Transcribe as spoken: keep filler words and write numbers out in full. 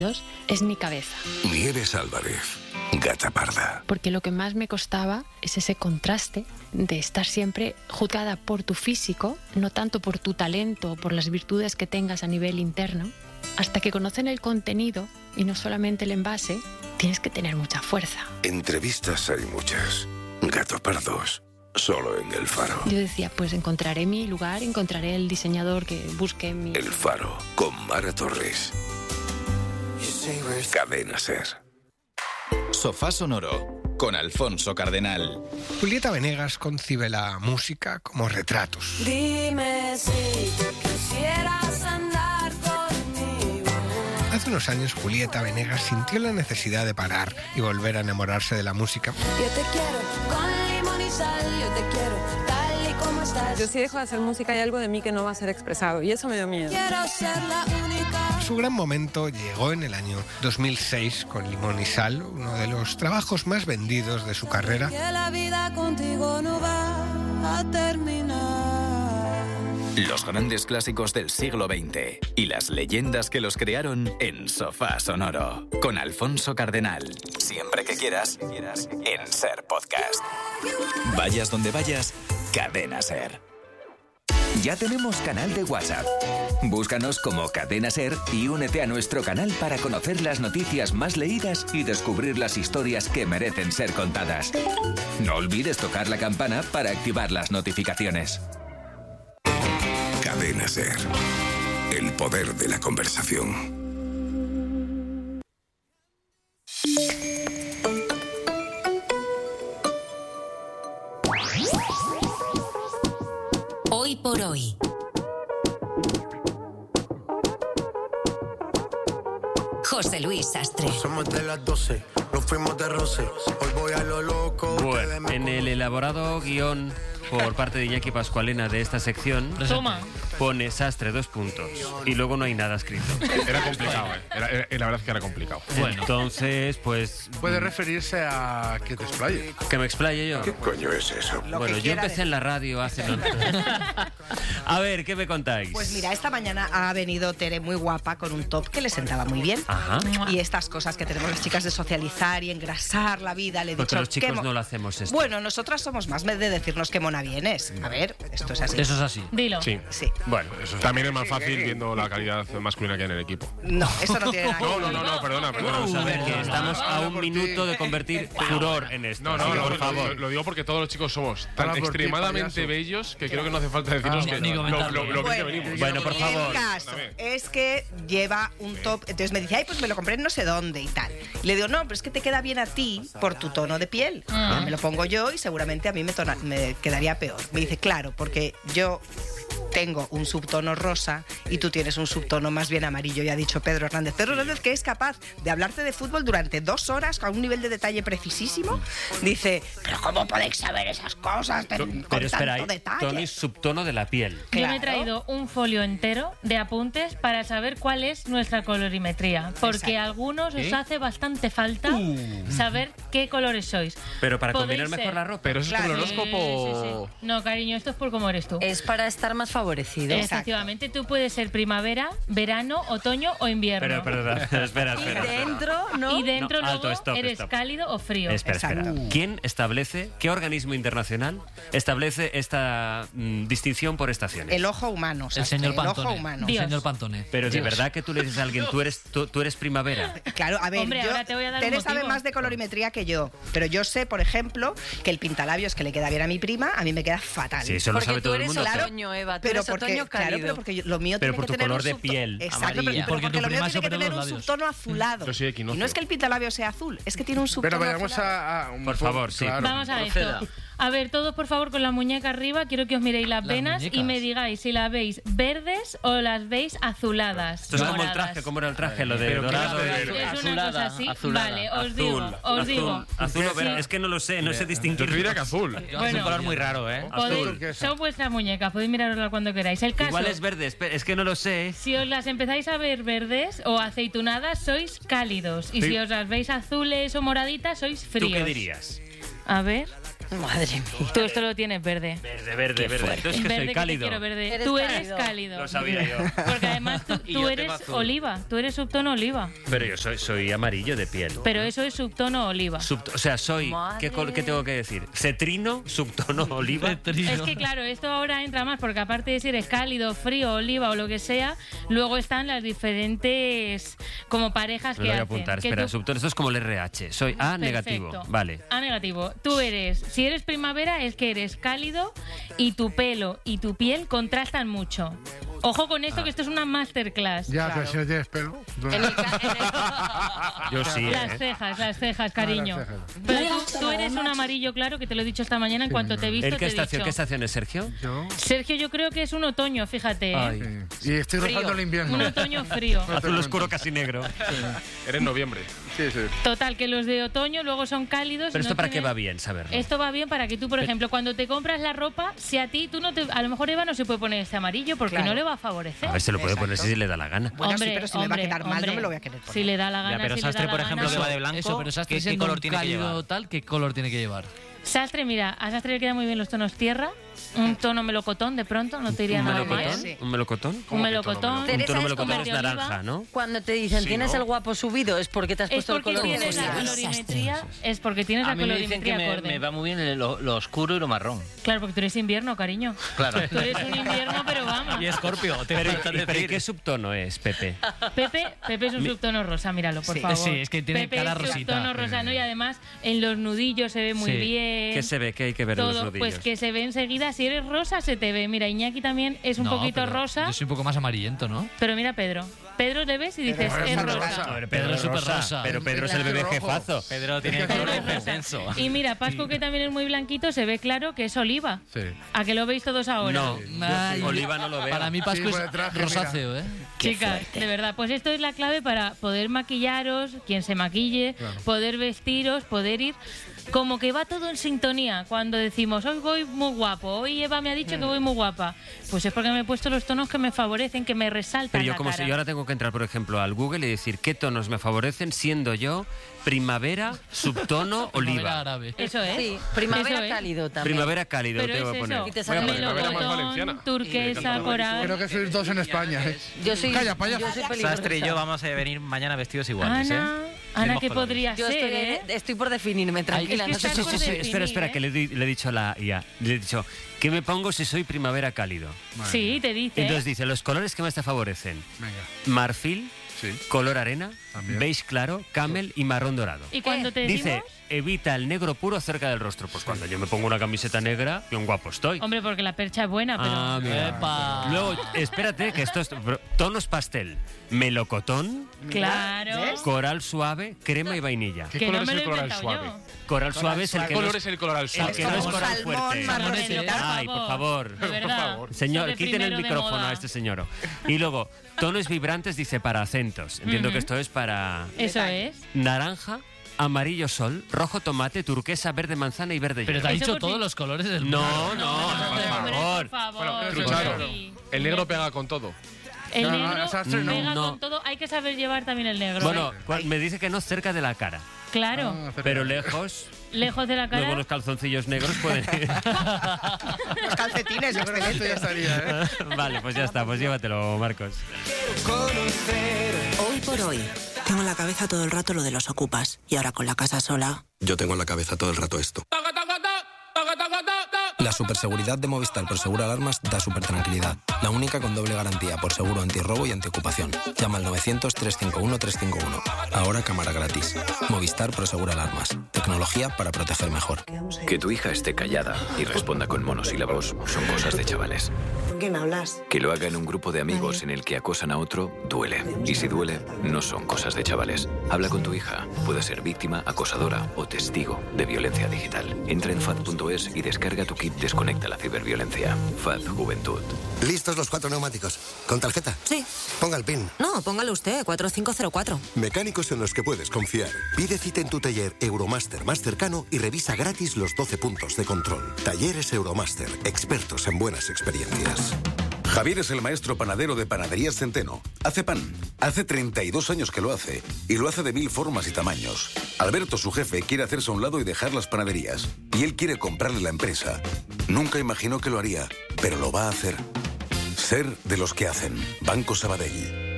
es mi cabeza. Nieves Álvarez, Gata Parda. Porque lo que más me costaba es ese contraste de estar siempre juzgada por tu físico, no tanto por tu talento o por las virtudes que tengas a nivel interno. Hasta que conocen el contenido y no solamente el envase, tienes que tener mucha fuerza. Entrevistas hay muchas. Gato Pardos, solo en El Faro. Yo decía, pues encontraré mi lugar, encontraré el diseñador que busque mi... El Faro, con Mara Torres. Cadena SER. Sofá Sonoro, con Alfonso Cardenal. Julieta Venegas concibe la música como retratos. Dime si quisieras andar conmigo. Hace unos años Julieta Venegas sintió la necesidad de parar y volver a enamorarse de la música. Yo te quiero con limón y sal, yo te quiero tal y como estás. Yo si dejo de hacer música hay algo de mí que no va a ser expresado y eso me dio miedo. Quiero ser la única. Su gran momento llegó en el año dos mil seis con Limón y Sal, uno de los trabajos más vendidos de su carrera. Que la vida contigo no va a terminar. Los grandes clásicos del siglo veinte y las leyendas que los crearon en Sofá Sonoro, con Alfonso Cardenal. Siempre que quieras, en SER Podcast. Vayas donde vayas, Cadena SER. Ya tenemos canal de WhatsApp. Búscanos como Cadena SER y únete a nuestro canal para conocer las noticias más leídas y descubrir las historias que merecen ser contadas. No olvides tocar la campana para activar las notificaciones. Cadena SER. El poder de la conversación. Hoy por hoy. José Luis Sastre. Somos de las doce, nos fuimos de roce. Hoy voy a lo loco. Bueno, en el elaborado guión por parte de Iñaki Pascualena de esta sección, Toma. pone Sastre dos puntos y luego no hay nada escrito. Era complicado, ¿eh? Era, era- la verdad es que era complicado. Bueno. Entonces, pues... Puede referirse a que te explaye. Que me explaye yo. ¿Qué coño es eso? Lo Bueno, que yo quiera empecé decir. en la radio hace... no- A ver, ¿qué me contáis? Pues mira, esta mañana ha venido Tere muy guapa con un top que le sentaba muy bien. Ajá. Y estas cosas que tenemos las chicas de socializar y engrasar la vida, le he Porque dicho... los chicos "Qué mo-". no lo hacemos esto. Bueno, nosotras somos más de decirnos qué mona vienes. A ver, esto es así. Eso es así. Dilo. Sí. Sí. Bueno, Eso también es más fácil viendo la calidad masculina que hay en el equipo. No, eso no tiene nada que No, ver. no, no, no, perdona, perdona. vamos a ver que estamos a Habla un por ti. minuto de convertir furor en esto. No, no, Así que, no, por lo- favor. Lo, lo digo porque todos los chicos somos tan Habla por ti, extremadamente payaso. bellos que creo que no hace falta decirnos Ah, que ni lo, comentarlo. lo- lo bien que Bueno, venimos. Bueno, por favor. El caso es que lleva un top. Entonces me dice, ay, pues me lo compré en no sé dónde y tal. Y le digo, no, pero es que te queda bien a ti por tu tono de piel. Ah. Me lo pongo yo y seguramente a mí me, tona- me quedaría peor. Me dice, claro, porque yo tengo un subtono rosa y tú tienes un subtono más bien amarillo, ya ha dicho Pedro Hernández. Pedro Hernández, que es capaz de hablarte de fútbol durante dos horas a un nivel de detalle precisísimo, dice, pero ¿cómo podéis saber esas cosas de- con Pero espera, tanto ahí, detalle? Tony, subtono de la piel. Yo me he Claro. traído un folio entero de apuntes para saber cuál es nuestra colorimetría, porque Exacto. a algunos os ¿Eh? hace bastante falta saber qué colores sois. Pero para Podéis combinar mejor ser- la ropa. Pero eso es Claro. por el Sí, horóscopo. sí, sí. No, cariño, esto es por cómo eres tú. Es para estar más favorecido. Efectivamente, tú puedes ser primavera, verano, otoño o invierno. Pero, perdón, espera, espera. Y espera. dentro, ¿no? Y dentro No, alto, luego stop, eres stop. cálido o frío. Espera, espera. Exacto. ¿Quién establece, qué organismo internacional establece esta mm, distinción por estaciones? El ojo humano. El Sastre, señor el ojo Pantone. humano. Dios. El señor Pantone. Pero de Dios. verdad que tú le dices a alguien, tú eres, tú, tú eres primavera. Claro, a ver, Hombre, yo, ahora te voy a dar un Tere sabe motivo. más de colorimetría que yo, pero yo sé, por ejemplo, que el pintalabios que le queda bien a mi prima, a mí me queda fatal. Sí, eso lo Porque sabe tú todo el eres mundo. otoño, Eva. Tú Pero eres porque, otoño claro, cálido. pero porque yo- lo mío Pero tiene por que tu tener color un de subto- piel. Exacto, Amarilla. pero, pero Porque porque tu lo mío prima tiene que supera tener los un labios. subtono azulado. Yo soy Y equinoccio. no es que el pintalabio sea azul, es que tiene un subtono Pero vayamos azulado. a, a un Por poco- favor, sí. claro. Vamos a Proceda. esto. A ver, todos por favor con la muñeca arriba, quiero que os miréis las, Las venas muñecas. y me digáis si las veis verdes o las veis azuladas. Esto es como el moradas. traje, ¿cómo era el traje? Lo de Pero ¿qué dorado. vas a de- ver? Es una Azulada, cosa así. azulada. Vale, os Azul, digo, os azul, digo. Azul o verde. Sí. Es que no lo sé, no sé distinguir. Yo te diría que azul. Es un Bueno. color muy raro, ¿eh? Podéis- Azul. son vuestras muñecas, podéis miraroslas cuando queráis. El caso, Igual es verde, espera, es que no lo sé. si os las empezáis a ver verdes o aceitunadas, sois cálidos. Y Sí. si os las veis azules o moraditas, sois ¿Tú fríos. qué dirías? A ver. Madre mía. Tú esto lo tienes verde. Verde, verde, verde. Entonces que Verde soy que cálido. te quiero verde. Eres Tú cálido. eres cálido. Lo sabía yo. Porque además tú, Y tú yo eres tema azul. oliva. Tú eres subtono oliva. Pero yo soy, soy amarillo de piel. Pero eso es subtono oliva. Subto- o sea, soy... ¿qué, col- qué tengo que decir? ¿Cetrino? ¿Subtono oliva? Es que claro, esto ahora entra más porque aparte de si eres cálido, frío, oliva o lo que sea, luego están las diferentes como parejas Me que lo voy a hacen. apuntar. que Espera, tú- subtono. Esto es como el R H. Soy A negativo. Perfecto. Vale. A negativo. Tú eres, si eres primavera, es que eres cálido y tu pelo y tu piel contrastan mucho. Ojo con esto, Ah. que esto es una masterclass. Ya, pero si no tienes pelo. Yo sí, Las ¿eh? cejas, las cejas, cariño. las cejas. Pero tú, tú eres un amarillo claro, que te lo he dicho esta mañana en cuanto te he visto. ¿El qué te he estación, dicho. qué estación es, Sergio? Sergio, yo creo que es un otoño, fíjate. ¿eh? Ay. Y estoy Frío. rozando el invierno. Un otoño frío. Azul oscuro casi negro. Eres noviembre. Sí, sí. Total, que los de otoño luego son cálidos. y Pero no esto para qué tienen- va bien saberlo. Esto va bien para que tú, por ejemplo, cuando te compras la ropa, si a ti tú no te... A lo mejor Eva no se puede poner este amarillo porque Claro. no le va a favorecer. A ver, se lo puede poner Exacto. si le da la gana. Bueno, sí, Hombre, pero si me va a hombre, quedar mal, hombre. no me lo voy a querer poner. Si le da la gana, Ya, pero si Sastre, le da por la ejemplo, gana. que va de blanco, Eso, pero Sastre ¿qué, qué siendo color un tiene que cálido llevar? tal, ¿qué color tiene que llevar? Sastre, mira, a Sastre le quedan muy bien los tonos tierra, un tono melocotón de pronto, no te iría ¿Un nada melocotón? mal. Sí. ¿Un melocotón? Un melocotón. Un Teresa, tono es melocotón como es de oliva. naranja, ¿no? Cuando te dicen, Sí, ¿tienes ¿no? el guapo subido? Es porque te has Es puesto el porque color tienes la rosa. colorimetría, es porque tienes A la mí me dicen que colorimetría me, acorde. me va muy bien el- lo, lo oscuro y lo marrón. Claro, porque tú eres invierno, cariño. Claro. Tú eres un invierno, pero vamos. Y Escorpio, te Pero, falta ¿y- pero ¿y decir. qué subtono es, Pepe? Pepe, Pepe es un subtono rosa, míralo, por Sí. favor. Sí, es que tiene Pepe cara es rosita. subtono rosa, ¿no? Y además en los nudillos se ve muy Sí. bien. ¿Qué se ve? ¿Qué hay que ver en los Todo, nudillos? pues que se ve enseguida. Si eres rosa, se te ve. Mira, Iñaki también es un No, poquito pero rosa. Yo soy un poco más amarillento, ¿no? Pero mira, Pedro. Pedro le ves y dices, Pero es es rosa. rosa. A ver, Pedro Pedro es es súper rosa, rosa. pero Pedro es el bebé rojo. jefazo. Pedro tiene Pedro color es rosa. intenso. Y mira, Pascu, que también es muy blanquito, se ve claro que es oliva. Sí. ¿A que lo veis todos ahora? No, Ay, Oliva no lo veo. Para mí Pascu Sí, por es el traje, rosáceo, ¿eh? Chicas, de verdad, pues esto es la clave para poder maquillaros, quien se maquille, poder vestiros, poder ir como que va todo en sintonía. Cuando decimos, hoy voy muy guapo, hoy Eva me ha dicho que voy muy guapa, pues es porque me he puesto los tonos que me favorecen, que me resaltan Pero yo la como cara. si yo ahora tengo que entrar, por ejemplo, al Google y decir qué tonos me favorecen siendo yo primavera, subtono, Primavera oliva. árabe. Eso es. Sí, primavera Eso es. cálido también. Primavera cálido Pero te es voy a eso, poner. Y te Voy a sale poner. primavera más melocotón, valenciana. turquesa, coral. Creo que sois dos en España. ¿eh? Yo soy, Calla, payaso. yo soy peligrosa. Sastre y yo vamos a venir mañana vestidos iguales, Ana, ¿eh? Ana, Mismos ¿qué colores. podría Yo ser, estoy, eh? estoy por definirme, tranquila. es que no te estás por preocupes. definir, Espera, espera, ¿eh? que le, di- le he dicho a la I A. Le he dicho, ¿qué me pongo si soy primavera cálido? Sí, te dice. Entonces dice, los colores que más te favorecen. Venga. Marfil, Sí. color arena, También. beige claro, camel y marrón dorado. Y cuando te Dice, decimos... evita el negro puro cerca del rostro. Pues cuando yo me pongo una camiseta negra, bien guapo estoy. Hombre, porque la percha es buena, pero... Ah, mira. Epa. Luego, espérate, que esto es tonos pastel. Melocotón, Claro. coral suave, crema y vainilla. ¿Qué Que color no es me el lo he coral inventado suave? yo. Coral suave es el ¿Qué que no color es, es el coral el suave? que no es coral Salmón, fuerte. marroneta. Ay, por favor. De verdad. Señor, Sobre quiten el primero de micrófono moda. a este señor. Y luego, tonos vibrantes dice para acentos. Entiendo Ujú. que esto es para Eso es. naranja, amarillo sol, rojo tomate, turquesa, verde manzana y verde Pero te ha hielo. dicho por todos ti. los colores del No, mundo. no, por Hombre, favor. por favor. Bueno, claro. sí. El negro pega con todo. El No, no, negro Sastre no. pega No. con todo. Hay que saber llevar también el negro. Bueno, ¿eh? cua- me dice que no cerca de la cara, Claro. Ah, pero lejos. Lejos de la Luego cara. los calzoncillos negros pueden ir. Los calcetines, Yo creo que esto ya estaría, ¿eh? Vale, pues ya está, pues llévatelo, Marcos. Hoy por hoy. Tengo en la cabeza todo el rato lo de los ocupas. Y ahora con la casa sola. Yo tengo en la cabeza todo el rato esto. La superseguridad de Movistar Prosegura Alarmas da super tranquilidad. La única con doble garantía por seguro antirrobo y antiocupación. Llama al novecientos, trescientos cincuenta y uno, trescientos cincuenta y uno. Ahora cámara gratis. Movistar Prosegura Alarmas. Tecnología para proteger mejor. Que tu hija esté callada y responda con monosílabos son cosas de chavales. ¿Con quién hablas? Que lo haga en un grupo de amigos en el que acosan a otro, duele. Y si duele, no son cosas de chavales. Habla con tu hija. Puede ser víctima, acosadora o testigo de violencia digital. Entra en F A D punto es y descarga tu kit Desconecta la ciberviolencia. F A D Juventud. ¿Listos los cuatro neumáticos? ¿Con tarjeta? Sí. Ponga el PIN. No, póngalo usted, cuatro cinco cero cuatro. Mecánicos en los que puedes confiar. Pide cita en tu taller Euromaster más cercano y revisa gratis los doce puntos de control. Talleres Euromaster. Expertos en buenas experiencias. Javier es el maestro panadero de Panaderías Centeno. Hace pan. Hace treinta y dos años que lo hace. Y lo hace de mil formas y tamaños. Alberto, su jefe, quiere hacerse a un lado y dejar las panaderías. Y él quiere comprarle la empresa. Nunca imaginó que lo haría, pero lo va a hacer. Ser de los que hacen. Banco Sabadell.